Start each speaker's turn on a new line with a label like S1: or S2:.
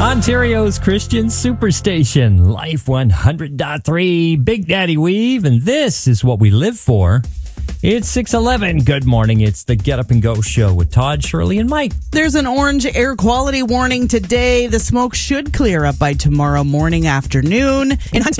S1: Ontario's Christian Superstation, Life 100.3, Big Daddy Weave, and this is what we live for. It's 6:11. Good morning. It's the Get Up and Go show with Todd, Shirley, and Mike.
S2: There's an orange air quality warning today. The smoke should clear up by tomorrow morning, afternoon. In Huntsville,